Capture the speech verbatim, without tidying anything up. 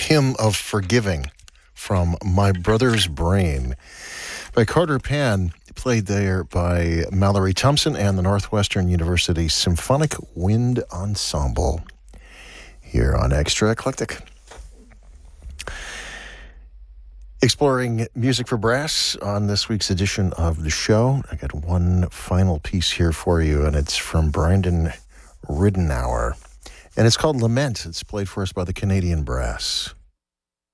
Hymn of Forgiving from My Brother's Brain by Carter Pan, played there by Mallory Thompson and the Northwestern University Symphonic Wind Ensemble here on Extra Eclectic. Exploring music for brass on this week's edition of the show. I got one final piece here for you, and it's from Brandon Ridenour. And it's called Lament. It's played for us by the Canadian Brass.